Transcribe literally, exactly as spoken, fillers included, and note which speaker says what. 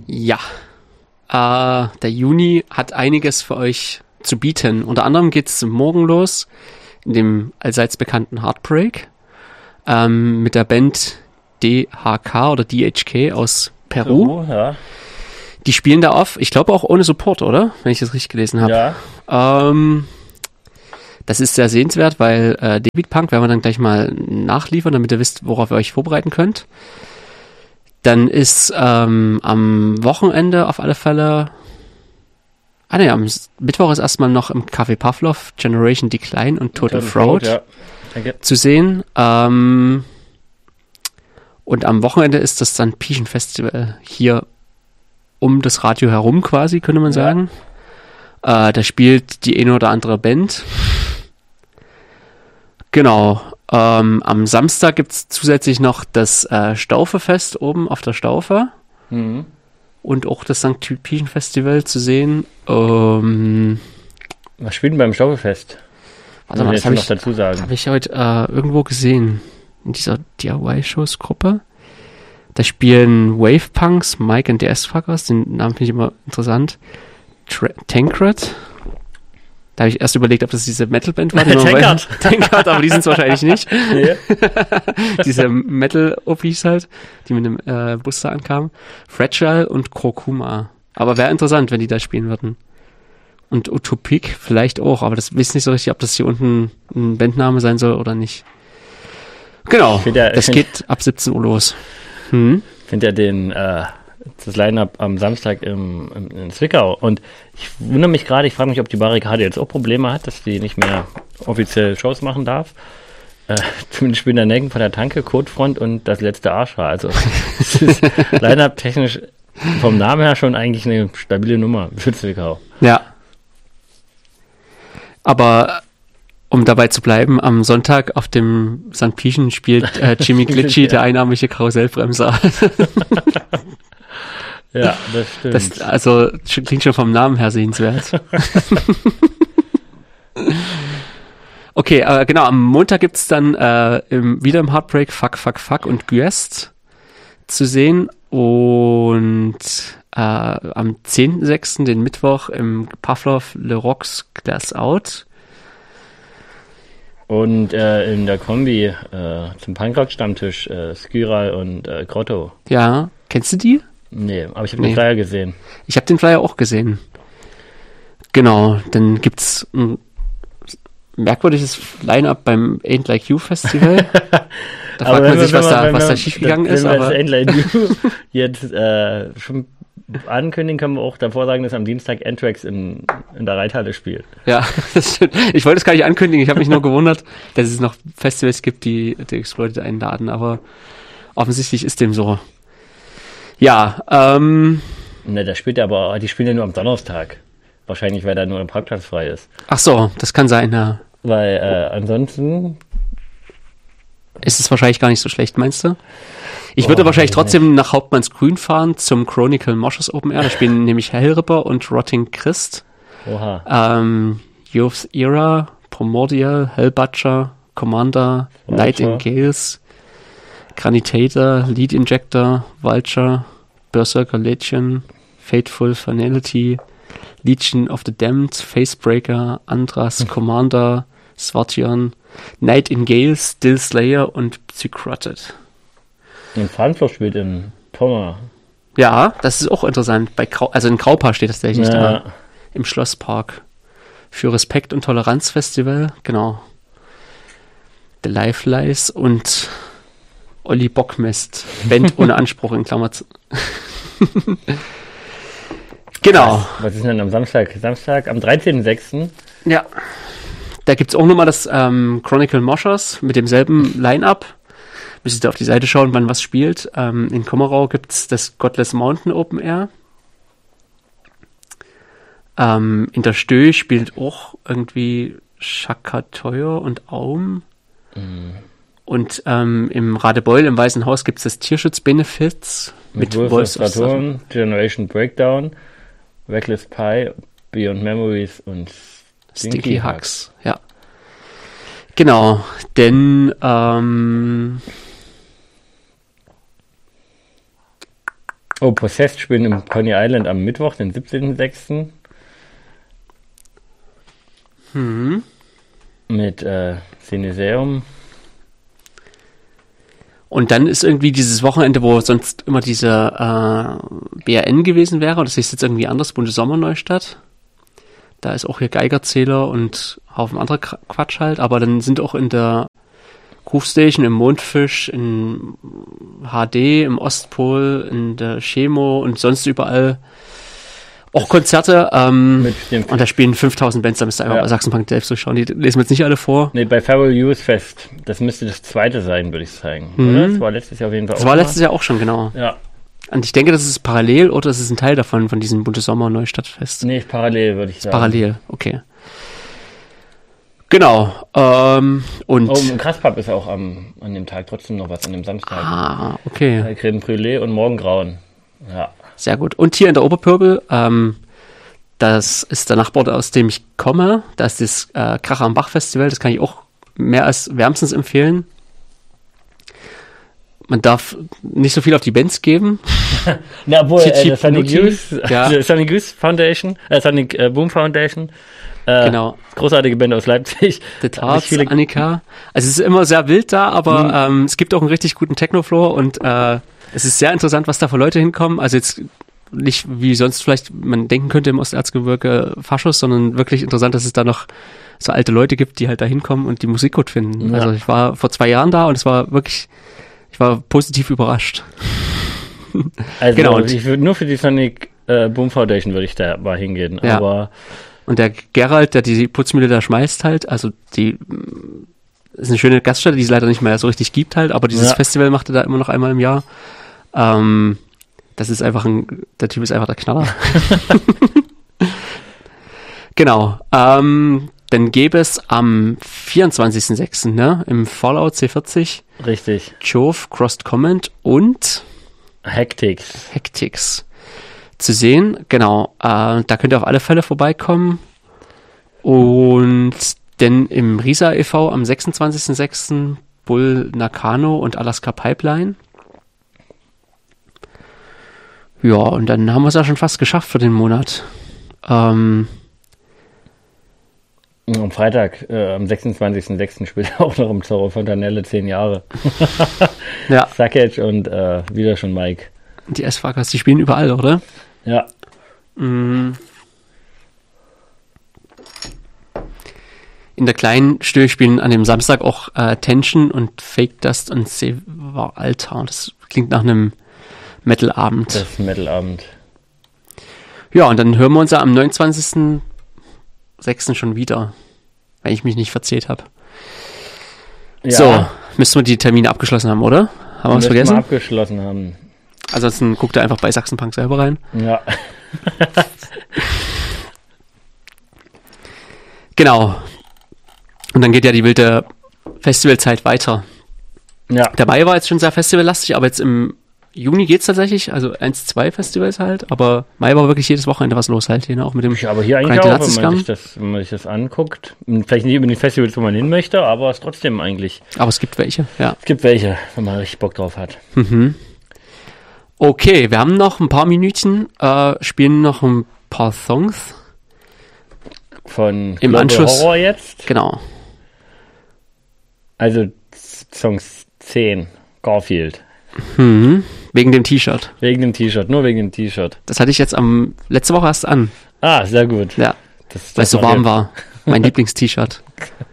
Speaker 1: Ja, äh, der Juni hat einiges für euch zu bieten. Unter anderem geht es morgen los, in dem allseits bekannten Heartbreak, ähm, mit der Band D H K oder D H K aus Peru.
Speaker 2: Peru, ja.
Speaker 1: Die spielen da auf, ich glaube auch ohne Support, oder? Wenn ich das richtig gelesen habe.
Speaker 2: Ja.
Speaker 1: Ähm, das ist sehr sehenswert, weil äh, David Punk werden wir dann gleich mal nachliefern, damit ihr wisst, worauf ihr euch vorbereiten könnt. Dann ist ähm, am Wochenende auf alle Fälle, ah ne, am Mittwoch ist erstmal noch im Café Pavlov Generation Decline und Total, Total Fraud, Fraud ja. zu sehen. Ähm, und am Wochenende ist das dann Pieschen Festival hier um das Radio herum quasi, könnte man sagen. Ja. Äh, da spielt die eine oder andere Band. Genau. Ähm, am Samstag gibt es zusätzlich noch das äh, Staufefest oben auf der Staufe.
Speaker 2: Mhm.
Speaker 1: Und auch das Sankt Pieschen Festival zu sehen. Ähm,
Speaker 2: Was spielt denn beim Staufefest?
Speaker 1: Warte mal, das habe ich,
Speaker 2: dazu sagen.
Speaker 1: hab ich heute äh, irgendwo gesehen. In dieser D I Y-Shows-Gruppe. Da spielen Wave Punks, Mike and the S-Fuckers, den Namen finde ich immer interessant. Tra- Tancred. Da habe ich erst überlegt, ob das diese Metal-Band war. Die
Speaker 2: Tankard.
Speaker 1: Tankard, aber die sind es wahrscheinlich nicht. Nee. Diese Metal-O Ps halt, die mit dem äh, Bus da ankamen. Fragile und Kurkuma. Aber wäre interessant, wenn die da spielen würden. Und Utopic vielleicht auch, aber das weiß nicht so richtig, ob das hier unten ein Bandname sein soll oder nicht. Genau, ja, das geht ab siebzehn Uhr los. Hm?
Speaker 2: Ich finde ja den, äh, das Line-Up am Samstag im, im, in Zwickau und ich wundere mich gerade, ich frage mich, ob die Barrikade jetzt auch Probleme hat, dass die nicht mehr offiziell Shows machen darf. Äh, zumindest spielen der Necken von der Tanke, Codefront und das letzte Arschhaar. Also es ist Line-Up technisch vom Namen her schon eigentlich eine stabile Nummer für Zwickau.
Speaker 1: Ja. Aber um dabei zu bleiben, am Sonntag auf dem Sankt Pieschen spielt äh, Jimmy Glitchy, ja. Der einarmige Karussellbremser.
Speaker 2: Ja, das stimmt.
Speaker 1: Das, also klingt schon vom Namen her sehenswert. Okay, äh, genau, am Montag gibt's dann äh, im, wieder im Heartbreak Fuck, Fuck, Fuck und Guest zu sehen und äh, am zehnten sechsten den Mittwoch im Pavlov Le Rocks Glass Out.
Speaker 2: Und äh, in der Kombi äh, zum Punkrock-Stammtisch äh, Skyral und äh, Grotto.
Speaker 1: Ja, kennst du die?
Speaker 2: Nee, aber ich habe
Speaker 1: Nee.
Speaker 2: den Flyer gesehen.
Speaker 1: Ich habe den Flyer auch gesehen. Genau, dann gibt's ein merkwürdiges Line-Up beim Ain't Like You Festival. Da fragt man sich, was da, was da schiefgegangen ist.
Speaker 2: Wenn wir
Speaker 1: aber
Speaker 2: das Ain't Like You jetzt äh, schon ankündigen, können wir auch davor sagen, dass am Dienstag Anthrax in, in der Reithalle spielt.
Speaker 1: Ja, das stimmt. Ich wollte es gar nicht ankündigen. Ich habe mich nur gewundert, dass es noch Festivals gibt, die die Exploited einladen. Aber offensichtlich ist dem so. Ja, ähm...
Speaker 2: Ne, da spielt er aber, die spielen ja nur am Donnerstag. Wahrscheinlich, weil da nur ein Parkplatz frei ist.
Speaker 1: Ach so, das kann sein, ja.
Speaker 2: Weil äh, ansonsten...
Speaker 1: Ist es wahrscheinlich gar nicht so schlecht, meinst du? Ich
Speaker 2: Oh,
Speaker 1: würde wahrscheinlich
Speaker 2: weiß
Speaker 1: trotzdem nach Hauptmannsgrün fahren zum Chronicle Moshers Open Air. Da spielen nämlich Hellripper und Rotting Christ.
Speaker 2: Oha.
Speaker 1: Ähm, Youth's Era, Primordial, Hellbutcher, Commander,
Speaker 2: Vulture.
Speaker 1: Nightingales, Granitator, Lead Injector, Vulture, Berserker Legion, Fateful Finality, Legion of the Damned, Facebreaker, Andras, hm. Commander, Swartion, Nightingale, Still Slayer und Psycrotted.
Speaker 2: Und Frankfurt spielt in Pommer.
Speaker 1: Ja, das ist auch interessant. Bei Grau, also in Graupa steht das tatsächlich
Speaker 2: Ja.
Speaker 1: da. Im Schlosspark. Für Respekt und Toleranz Festival, genau. The Life Lies und Olli Bockmist. Band ohne Anspruch in Klammer. zu- Genau.
Speaker 2: Was, was ist denn am Samstag? Samstag am dreizehnten sechsten
Speaker 1: Ja. Da gibt's auch nochmal das ähm, Chronicle Moshers mit demselben Line-Up. Müsst ihr auf die Seite schauen, wann was spielt. Ähm, in Kommerau gibt's das Godless Mountain Open Air. Ähm, in der Stö spielt auch irgendwie Schakatoyer und Aum.
Speaker 2: Mhm.
Speaker 1: Und ähm, im Radebeul, im Weißen Haus, gibt's das Tierschutzbenefits
Speaker 2: mit
Speaker 1: mit
Speaker 2: Wolf of
Speaker 1: Wolfs of
Speaker 2: Saturn, Generation Breakdown, Reckless Pie, Beyond Memories und
Speaker 1: Stinky Hugs. Ja. Genau, denn ähm,
Speaker 2: Oh, Possessed spielen im Coney Island am Mittwoch, den siebzehnten sechsten
Speaker 1: Mhm.
Speaker 2: Mit äh, Cineseum.
Speaker 1: Und dann ist irgendwie dieses Wochenende, wo sonst immer diese äh, B R N gewesen wäre, das ist jetzt irgendwie anders, Bunte Sommerneustadt. Da ist auch hier Geigerzähler und Haufen anderer Quatsch halt, aber dann sind auch in der Groove Station, im Mondfisch, in H D, im Ostpol, in der Chemo und sonst überall auch Konzerte. Ähm,
Speaker 2: Mit dem
Speaker 1: und da spielen fünftausend Bands, da müsst ihr einfach
Speaker 2: Ja.
Speaker 1: bei Sachsenpunk selbst durchschauen. Die lesen wir jetzt nicht alle vor.
Speaker 2: Nee, bei Feral Youth Fest. Das müsste das zweite sein, würde ich sagen.
Speaker 1: Mhm.
Speaker 2: Oder? Das war letztes Jahr auf jeden Fall
Speaker 1: Das
Speaker 2: auch
Speaker 1: war
Speaker 2: mal.
Speaker 1: letztes Jahr auch schon, genau.
Speaker 2: Ja.
Speaker 1: Und ich denke, das ist parallel oder das ist ein Teil davon, von diesem Bunte Sommer Neustadtfest.
Speaker 2: Nee, parallel, würde ich sagen.
Speaker 1: Parallel, okay. Genau. Ähm, und
Speaker 2: Oh, im Krasspub ist auch am, an dem Tag trotzdem noch was, an dem Samstag.
Speaker 1: ah, okay.
Speaker 2: Äh, Creme Brûlée und Morgengrauen. Ja.
Speaker 1: Sehr gut. Und hier in der Oberpöbel, ähm, das ist der Nachbar, aus dem ich komme. Da ist das äh, Kracher am Bach Festival. Das kann ich auch mehr als wärmstens empfehlen. Man darf nicht so viel auf die Bands geben.
Speaker 2: Na, obwohl, äh,
Speaker 1: Chichi
Speaker 2: der Sonic
Speaker 1: Pluti.
Speaker 2: Youth,
Speaker 1: Ja.
Speaker 2: äh, Sonic Youth Foundation, äh, Sonic äh, Boom Foundation, äh,
Speaker 1: Genau.
Speaker 2: großartige Band aus Leipzig.
Speaker 1: The
Speaker 2: Da hab ich
Speaker 1: Tarts,
Speaker 2: viele-
Speaker 1: Annika. Also es ist immer sehr wild da, aber
Speaker 2: Mhm.
Speaker 1: ähm, es gibt auch einen richtig guten Techno-Floor und äh, es ist sehr interessant, was da für Leute hinkommen. Also jetzt nicht wie sonst vielleicht man denken könnte im Osterzgebirge Faschos, sondern wirklich interessant, dass es da noch so alte Leute gibt, die halt da hinkommen und die Musik gut finden.
Speaker 2: Ja.
Speaker 1: Also ich war vor zwei Jahren da und es war wirklich, ich war positiv überrascht.
Speaker 2: Also
Speaker 1: Genau, und-
Speaker 2: ich würde nur für die Sonic äh, Boom Foundation würde ich da mal hingehen.
Speaker 1: Ja.
Speaker 2: Aber
Speaker 1: Und der Gerald, der die Putzmühle da schmeißt halt, also die mm, ist eine schöne Gaststätte, die es leider nicht mehr so richtig gibt halt, aber dieses
Speaker 2: Ja.
Speaker 1: Festival macht er da immer noch einmal im Jahr. Ähm, das ist einfach ein, der Typ ist einfach der Knaller. Genau. Ähm, dann gäbe es am vierundzwanzigsten sechsten Ne, im Fallout C vierzig
Speaker 2: richtig.
Speaker 1: Jove, Crossed Comment und
Speaker 2: Hectics.
Speaker 1: Hectics zu sehen. Genau, äh, da könnt ihr auf alle Fälle vorbeikommen. Und denn im Risa e V am sechsundzwanzigsten sechsten Bull Nakano und Alaska Pipeline. Ja, und dann haben wir es ja schon fast geschafft für den Monat. Ähm,
Speaker 2: Am Freitag, äh, am sechsundzwanzigsten sechsten spielt er auch noch im Zorro Fontanelle zehn Jahre.
Speaker 1: ja,
Speaker 2: Sackage und äh, wieder schon Mike.
Speaker 1: die S-Fuckers, die spielen überall, oder?
Speaker 2: Ja.
Speaker 1: Mm. In der kleinen Stö spielen an dem Samstag auch äh, Tension und Fake Dust und Seva Altar. Das klingt nach einem Metal-Abend.
Speaker 2: Das ist Metal-Abend.
Speaker 1: Ja, und dann hören wir uns ja am neunundzwanzigsten sechsten schon wieder, wenn ich mich nicht verzählt habe.
Speaker 2: Ja,
Speaker 1: So, müssten wir die Termine abgeschlossen haben, oder? Haben wir was
Speaker 2: müssen
Speaker 1: vergessen?
Speaker 2: wir abgeschlossen haben.
Speaker 1: Ansonsten guckt ihr einfach bei Sachsenpunk selber rein.
Speaker 2: Ja.
Speaker 1: Genau. Und dann geht ja die wilde Festivalzeit weiter.
Speaker 2: Ja.
Speaker 1: Der Mai war jetzt schon sehr festivallastig, aber jetzt im Juni geht's tatsächlich, also eins, zwei Festivals halt, aber Mai war wirklich jedes Wochenende was los halt hier, ne? Auch mit dem
Speaker 2: Ja, aber hier eigentlich
Speaker 1: Grind
Speaker 2: auch, wenn
Speaker 1: Nazis
Speaker 2: man,
Speaker 1: Scum.
Speaker 2: sich das, wenn man sich das anguckt. Vielleicht nicht über die Festivals, wo man hin möchte, aber es trotzdem eigentlich.
Speaker 1: Aber es gibt welche, ja.
Speaker 2: Es gibt welche, wenn man richtig Bock drauf hat.
Speaker 1: Mhm. Okay, wir haben noch ein paar Minütchen, äh, spielen noch ein paar Songs.
Speaker 2: Von
Speaker 1: Im
Speaker 2: Global
Speaker 1: Anschluss-
Speaker 2: Horror jetzt.
Speaker 1: Genau.
Speaker 2: Also Songs zehn. Garfield.
Speaker 1: Mhm. Wegen dem T-Shirt.
Speaker 2: Wegen dem T-Shirt, nur wegen dem T-Shirt.
Speaker 1: Das hatte ich jetzt am letzte Woche erst an.
Speaker 2: Ah, sehr gut.
Speaker 1: Ja,
Speaker 2: Das,
Speaker 1: weil es so warm war. Mein Lieblings-T-Shirt.